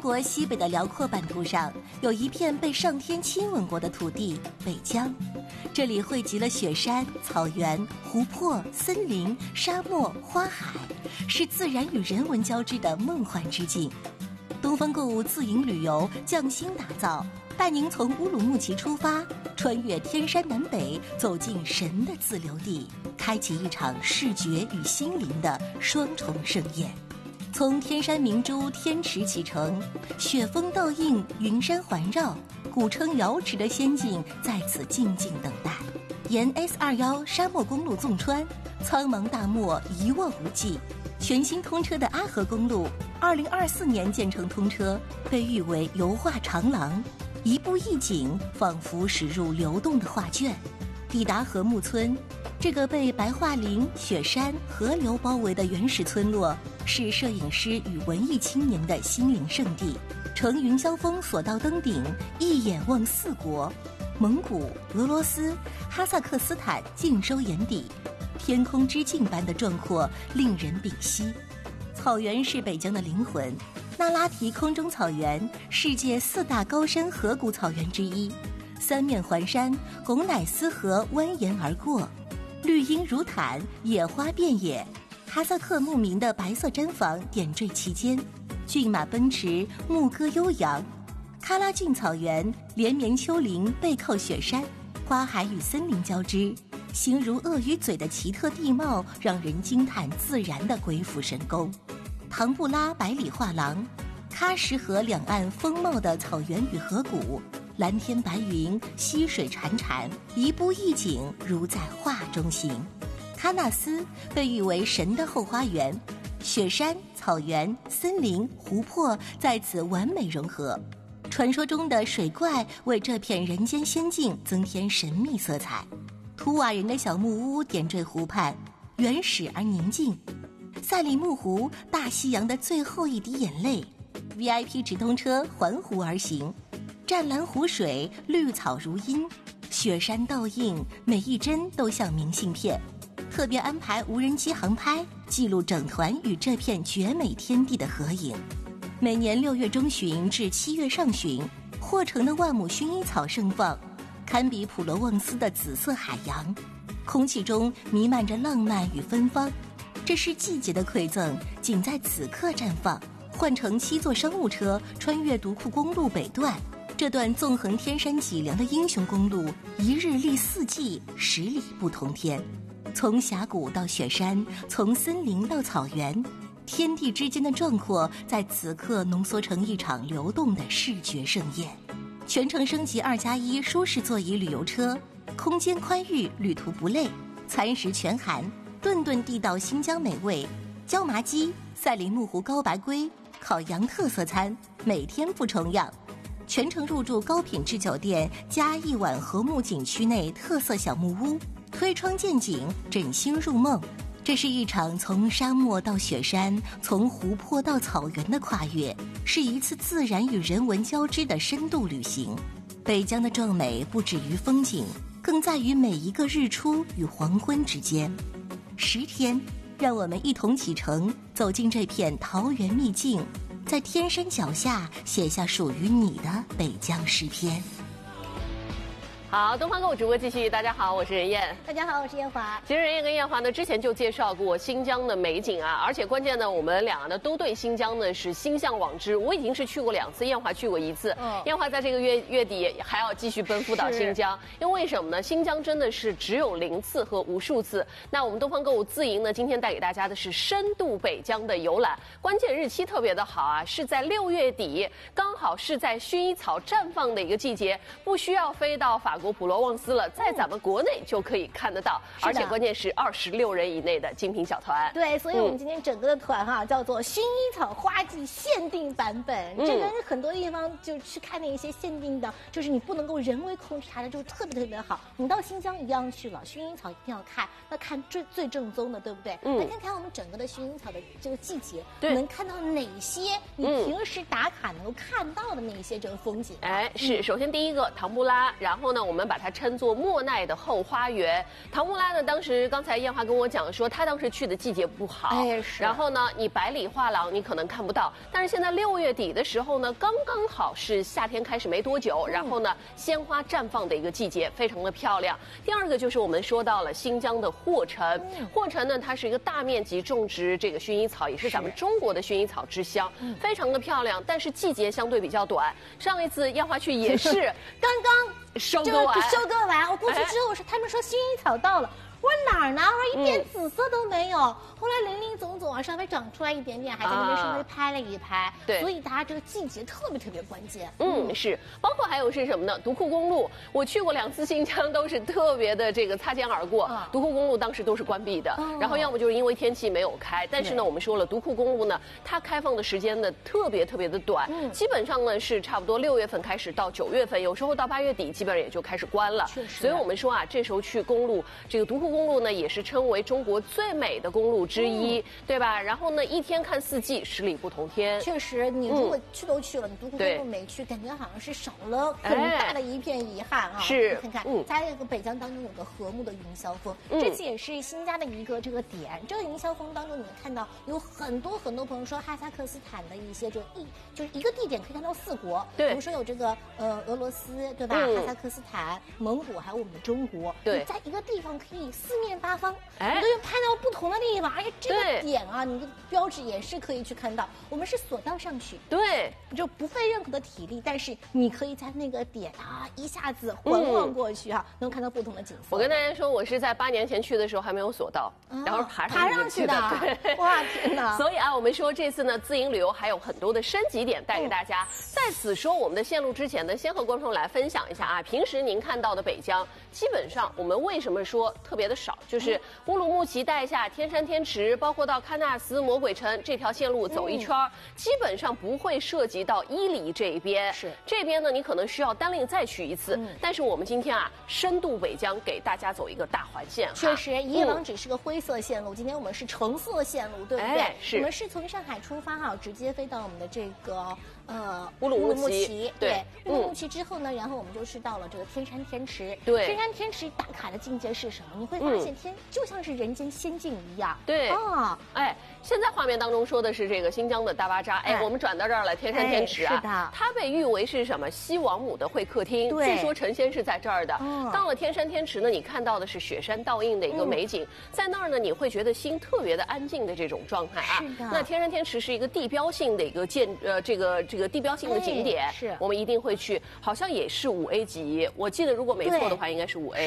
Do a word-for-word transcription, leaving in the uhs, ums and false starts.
国西北的辽阔版图上，有一片被上天亲吻过的土地——北疆。这里汇集了雪山、草原、湖泊、森林、沙漠、花海，是自然与人文交织的梦幻之境。东方购物自营旅游匠心打造，带您从乌鲁木齐出发，穿越天山南北，走进神的自留地，开启一场视觉与心灵的双重盛宴。从天山明珠天池启程，雪峰倒映，云山环绕，古称瑶池的仙境在此静静等待。沿 S 二十一 沙漠公路纵穿，苍茫大漠一望无际。全新通车的阿河公路，二零二四年建成通车，被誉为油画长廊，一步一景，仿佛驶入流动的画卷。抵达禾木村，这个被白桦林、雪山、河流包围的原始村落，是摄影师与文艺青年的心灵圣地。乘云霄峰索道登顶，一眼望四国，蒙古、俄罗斯、哈萨克斯坦尽收眼底，天空之镜般的壮阔令人屏息。草原是北疆的灵魂，那拉提空中草原，世界四大高山河谷草原之一，三面环山，拱乃斯河蜿蜒而过，绿荫如毯，野花遍野。哈萨克牧民的白色毡房点缀其间，骏马奔驰，牧歌悠扬。喀拉峻草原连绵丘陵背靠雪山，花海与森林交织，形如鳄鱼嘴的奇特地貌让人惊叹自然的鬼斧神工。唐布拉百里画廊，喀什河两岸丰茂的草原与河谷，蓝天白云，溪水潺潺，一步一景如在画中行。喀纳斯被誉为神的后花园，雪山、草原、森林、湖泊在此完美融合，传说中的水怪为这片人间仙境增添神秘色彩。图瓦人的小木屋点缀湖畔，原始而宁静。赛里木湖，大西洋的最后一滴眼泪。V I P 直通车环湖而行，湛蓝湖水，绿草如茵，雪山倒映，每一帧都像明信片。特别安排无人机航拍，记录整团与这片绝美天地的合影。每年六月中旬至七月上旬，霍城的万亩薰衣草盛放，堪比普罗旺斯的紫色海洋，空气中弥漫着浪漫与芬芳。这是季节的馈赠，仅在此刻绽放。换乘七座商务车，穿越独库公路北段，这段纵横天山脊梁的英雄公路，一日历四季，十里不同天。从峡谷到雪山，从森林到草原，天地之间的壮阔在此刻浓缩成一场流动的视觉盛宴。全程升级二加一舒适座椅旅游车，空间宽裕，旅途不累，餐食全含，顿顿地道新疆美味，椒麻鸡、赛里木湖高白龟、烤羊特色餐，每天不重样。全程入住高品质酒店，加一晚禾木景区内特色小木屋，推窗见景，枕心入梦。这是一场从沙漠到雪山，从湖泊到草原的跨越，是一次自然与人文交织的深度旅行。北疆的壮美不止于风景，更在于每一个日出与黄昏之间。十天，让我们一同启程，走进这片桃源秘境，在天山脚下写下属于你的北疆诗篇。 好，东方购物直播继续。大家好，我是任燕。 大家好，我是燕华。 其实任燕跟燕华呢，之前就介绍过新疆的美景啊，而且关键呢，我们俩呢都对新疆呢是心向往之。我已经是去过两次，燕华去过一次。嗯，燕华在这个月月底还要继续奔赴到新疆，因为为什么呢？新疆真的是只有零次和无数次。那我们东方购物自营呢，今天带给大家的是深度北疆的游览，关键日期特别的好啊，是在六月底，刚好是在薰衣草绽放的一个季节，不需要飞到法国。国普罗旺斯了，在咱们国内就可以看得到，而且关键是二十六人以内的精品小团。 对，所以我们今天整个的团哈、啊嗯、叫做薰衣草花季限定版本。嗯、这跟很多地方就去看那一些限定的，就是你不能够人为控制它的，就特别特别好。你到新疆一样去了，薰衣草一定要看，那看最最正宗的，对不对？嗯。来看看我们整个的薰衣草的这个季节，能看到哪些你平时打卡能够看到的那一些这个风景、啊。 哎，是，首先第一个唐布拉，然后呢我们。 们把它称作莫奈的后花园。唐木拉呢，当时刚才艳华跟我讲说，他当时去的季节不好， 哎是。 然后呢，你百里画廊你可能看不到，但是现在六月底的时候呢，刚刚好是夏天开始没多久，然后呢，鲜花绽放的一个季节，非常的漂亮。第二个就是我们说到了新疆的霍城，霍城呢，它是一个大面积种植这个薰衣草，也是咱们中国的薰衣草之乡，非常的漂亮，但是季节相对比较短。上一次艳华去也是刚刚收割完， 收割完，我过去之后是他们说薰衣草到了。我说哪儿呢？我说一点紫色都没有。嗯、后来林林总总啊，稍微长出来一点点，还在那边稍微拍了一拍。啊、对，所以它这个季节特别特别关键。 嗯，是，包括还有是什么呢？独库公路，我去过两次新疆，都是特别的这个擦肩而过。啊、独库公路当时都是关闭的，哦、然后要么就是因为天气没有开。但是呢，我们说了，独库公路呢，它开放的时间呢特别特别的短，嗯、基本上呢是差不多六月份开始到九月份，有时候到八月底基本上也就开始关了。 确实。 所以我们说啊，这时候去公路，这个独库公路呢也是称为中国最美的公路之一，嗯、对吧？然后呢，一天看四季，十里不同天。 确实，你如果去都去了，你独库公路没去，感觉好像是少了很大的一片遗憾啊。 是， 看看，嗯、在这个北疆当中有个和睦的云霄峰，嗯、这次也是新加的一个这个点。这个云霄峰当中，你们看到有很多很多朋友说哈萨克斯坦的一些就一就是一个地点可以看到四国， 对， 比如说有这个呃俄罗斯，对吧？嗯、哈萨克斯坦、蒙古，还有我们的中国， 对， 你在一个地方可以四面八方。哎，你都拍到不同的地方，而且这个点啊，你的标志也是可以去看到。我们是索道上去， 对， 就不费任何的体力，但是你可以在那个点啊，一下子环望过去啊，嗯、能看到不同的景色。 我跟大家说，我是在八年前去的时候还没有索道，哦、然后爬上爬上去的， 对， 哇天哪！ 所以啊，我们说这次呢，自营旅游还有很多的升级点带给大家。嗯、在此说我们的线路之前呢，先和观众来分享一下啊，平时您看到的北疆，基本上我们为什么说特别的少，就是乌鲁木齐、岱夏、天山天池，包括到喀纳斯、魔鬼城这条线路走一圈，嗯、基本上不会涉及到伊犁这一边。 是这边呢，你可能需要单另再去一次。嗯、但是我们今天啊，深度北疆给大家走一个大环线。 确实，以往只是个灰色线路，嗯、今天我们是橙色线路，对不对？ 哎、是。 我们是从上海出发哈，直接飞到我们的这个呃乌鲁木齐。 对，乌鲁木齐之后呢，然后我们就是到了这个天山天池。 对， 天山天池打卡的境界是什么？你会发现天就像是人间仙境一样。 对啊， 哎，现在画面当中说的是这个新疆的大巴扎，哎，我们转到这儿来，天山天池啊， 是的， 它被誉为是什么西王母的会客厅，据说成仙是在这儿的。到了天山天池呢，你看到的是雪山倒映的一个美景，在那儿呢，你会觉得心特别的安静的这种状态啊。 是的， 那天山天池是一个地标性的一个建呃这个这个地标性的景点， 是， 我们一定会去，好像也是五 A 级，我记得如果没错的话，应该是五 A。